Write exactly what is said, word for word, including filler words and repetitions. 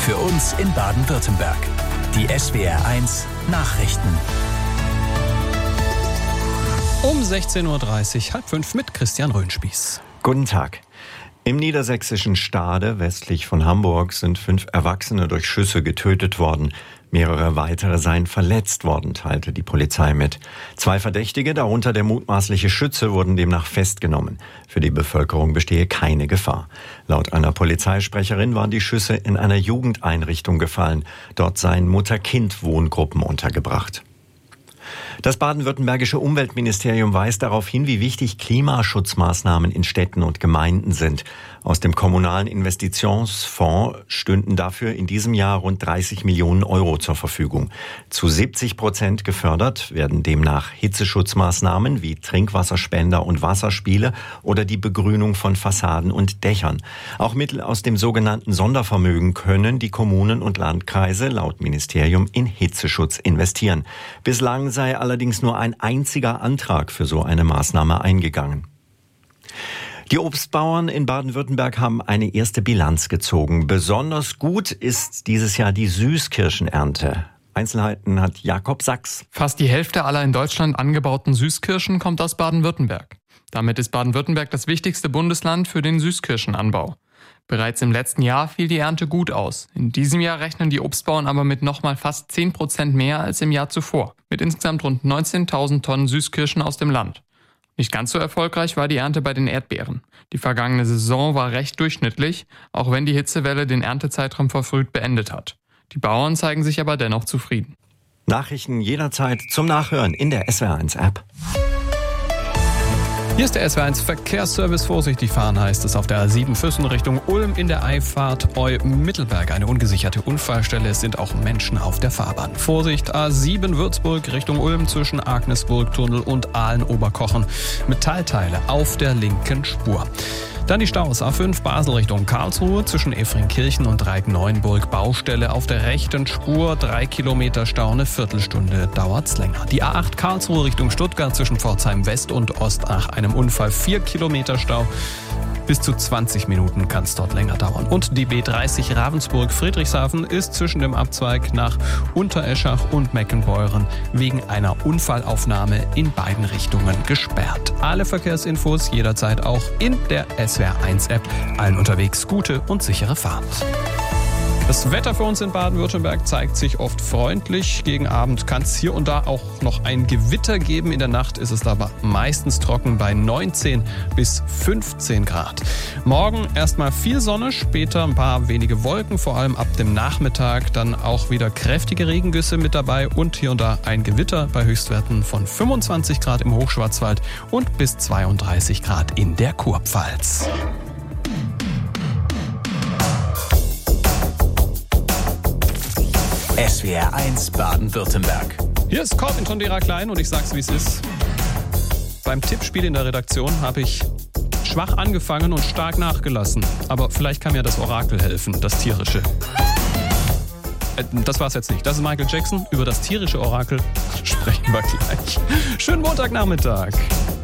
Für uns in Baden-Württemberg. Die S W R eins Nachrichten. Um sechzehn Uhr dreißig, halb fünf mit Christian Röhnspieß. Guten Tag. Im niedersächsischen Stade, westlich von Hamburg, sind fünf Erwachsene durch Schüsse getötet worden. Mehrere weitere seien verletzt worden, teilte die Polizei mit. Zwei Verdächtige, darunter der mutmaßliche Schütze, wurden demnach festgenommen. Für die Bevölkerung bestehe keine Gefahr. Laut einer Polizeisprecherin waren die Schüsse in einer Jugendeinrichtung gefallen. Dort seien Mutter-Kind-Wohngruppen untergebracht. Das baden-württembergische Umweltministerium weist darauf hin, wie wichtig Klimaschutzmaßnahmen in Städten und Gemeinden sind. Aus dem kommunalen Investitionsfonds stünden dafür in diesem Jahr rund dreißig Millionen Euro zur Verfügung. Zu siebzig Prozent gefördert werden demnach Hitzeschutzmaßnahmen wie Trinkwasserspender und Wasserspiele oder die Begrünung von Fassaden und Dächern. Auch Mittel aus dem sogenannten Sondervermögen können die Kommunen und Landkreise laut Ministerium in Hitzeschutz investieren. Bislang sei allerdings nur ein einziger Antrag für so eine Maßnahme eingegangen. Die Obstbauern in Baden-Württemberg haben eine erste Bilanz gezogen. Besonders gut ist dieses Jahr die Süßkirschenernte. Einzelheiten hat Jakob Sachs. Fast die Hälfte aller in Deutschland angebauten Süßkirschen kommt aus Baden-Württemberg. Damit ist Baden-Württemberg das wichtigste Bundesland für den Süßkirschenanbau. Bereits im letzten Jahr fiel die Ernte gut aus. In diesem Jahr rechnen die Obstbauern aber mit nochmal fast zehn Prozent mehr als im Jahr zuvor. Mit insgesamt rund neunzehntausend Tonnen Süßkirschen aus dem Land. Nicht ganz so erfolgreich war die Ernte bei den Erdbeeren. Die vergangene Saison war recht durchschnittlich, auch wenn die Hitzewelle den Erntezeitraum verfrüht beendet hat. Die Bauern zeigen sich aber dennoch zufrieden. Nachrichten jederzeit zum Nachhören in der S W R eins App. Hier ist der S W R eins Verkehrsservice. Vorsichtig fahren heißt es auf der A sieben Füssen Richtung Ulm in der Einfahrt Eu-Mittelberg. Eine ungesicherte Unfallstelle. Es sind auch Menschen auf der Fahrbahn. Vorsicht, A sieben Würzburg Richtung Ulm zwischen Agnesburg-Tunnel und Aalen-Oberkochen. Metallteile auf der linken Spur. Dann die Staus. A fünf Basel Richtung Karlsruhe zwischen Efringkirchen und Reik-Neuenburg. Baustelle auf der rechten Spur. Drei Kilometer Stau, eine Viertelstunde dauert's länger. Die A acht Karlsruhe Richtung Stuttgart zwischen Pforzheim West und Ost nach einem Unfall. Vier Kilometer Stau. Bis zu zwanzig Minuten kann es dort länger dauern. Und die B dreißig Ravensburg-Friedrichshafen ist zwischen dem Abzweig nach Untereschach und Meckenbeuren wegen einer Unfallaufnahme in beiden Richtungen gesperrt. Alle Verkehrsinfos jederzeit auch in der S W R eins App. Allen unterwegs gute und sichere Fahrt. Das Wetter für uns in Baden-Württemberg zeigt sich oft freundlich. Gegen Abend kann es hier und da auch noch ein Gewitter geben. In der Nacht ist es aber meistens trocken bei neunzehn bis fünfzehn Grad. Morgen erstmal viel Sonne, später ein paar wenige Wolken, vor allem ab dem Nachmittag dann auch wieder kräftige Regengüsse mit dabei und hier und da ein Gewitter bei Höchstwerten von fünfundzwanzig Grad im Hochschwarzwald und bis zweiunddreißig Grad in der Kurpfalz. S W R eins Baden-Württemberg. Hier ist Corbin Tondera Klein und ich sag's wie es ist. Beim Tippspiel in der Redaktion habe ich schwach angefangen und stark nachgelassen. Aber vielleicht kann mir das Orakel helfen, das tierische. Äh, das war's jetzt nicht. Das ist Michael Jackson. Über das tierische Orakel sprechen wir gleich. Schönen Montagnachmittag.